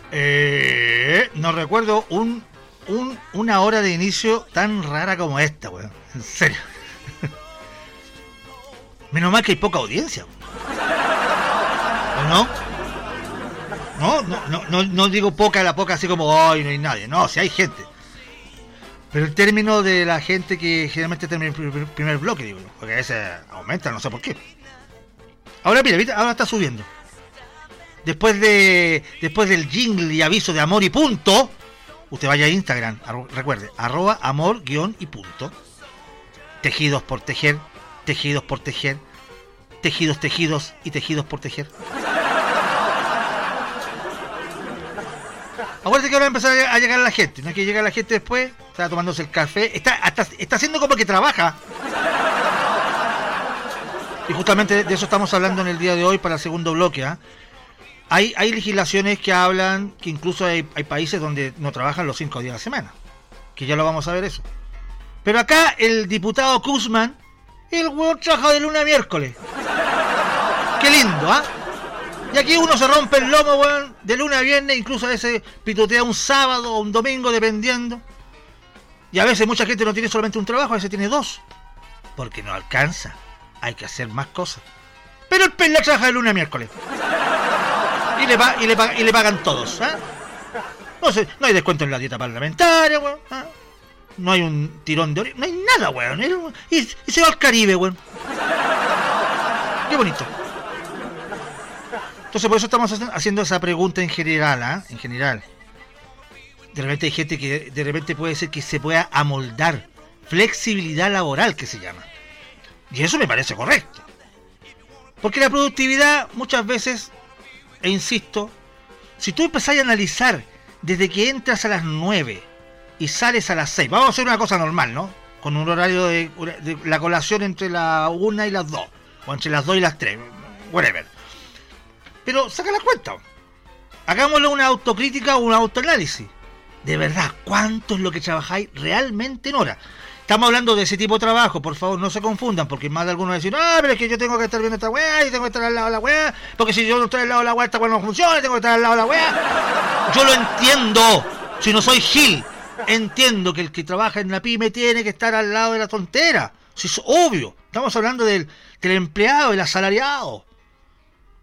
No recuerdo una hora de inicio tan rara como esta, weón. En serio. Menos mal que hay poca audiencia. ¿O no? No digo poca, la poca así como, ay, no hay nadie. No, si hay gente. Pero el término de la gente que generalmente termina el primer bloque, digo, porque a veces aumenta, no sé por qué. Ahora mira, ¿viste? Ahora está subiendo. Después del jingle y aviso de amor y punto, usted vaya a Instagram, recuerde, @amor_y punto. Tejidos por tejer, tejidos por tejer, tejidos y tejidos por tejer. Acuérdate que ahora va a empezar a llegar la gente. No es que llega la gente después, está tomándose el café, está haciendo como que trabaja. Y justamente de eso estamos hablando en el día de hoy para el segundo bloque. Hay legislaciones que hablan que incluso hay países donde no trabajan los 5 días a la semana. Que ya lo vamos a ver eso. Pero acá el diputado Kuzman, el hueón trabaja de lunes a miércoles. Qué lindo, ¿ah? Y aquí uno se rompe el lomo, weón, de lunes a viernes, incluso a veces pitotea un sábado o un domingo, dependiendo. Y a veces mucha gente no tiene solamente un trabajo, a veces tiene 2. Porque no alcanza, hay que hacer más cosas. Pero el Perla trabaja de lunes a miércoles. Y le pagan todos, ¿ah? No sé, no hay descuento en la dieta parlamentaria, weón, ¿ah? No hay un tirón de oreja, no hay nada, weón. Y se va al Caribe, weón. Qué bonito. Entonces por eso estamos haciendo esa pregunta en general, ¿ah? En general. De repente hay gente que de repente puede ser que se pueda amoldar. Flexibilidad laboral, que se llama. Y eso me parece correcto. Porque la productividad muchas veces, e insisto, si tú empezás a analizar desde que entras a las 9 y sales a las 6, vamos a hacer una cosa normal, ¿no? Con un horario de la colación entre las 1 y las 2, o entre las 2 y las 3, whatever. Pero saca la cuenta. Hagámosle una autocrítica o un autoanálisis. De verdad, ¿cuánto es lo que trabajáis realmente en hora? Estamos hablando de ese tipo de trabajo, por favor, no se confundan, porque más de algunos dicen, pero es que yo tengo que estar viendo esta weá y tengo que estar al lado de la weá, porque si yo no estoy al lado de la weá, esta weá no funciona, tengo que estar al lado de la weá. Yo lo entiendo, si no soy Gil, entiendo que el que trabaja en la pyme tiene que estar al lado de la tontera, si es obvio. Estamos hablando del empleado, del asalariado.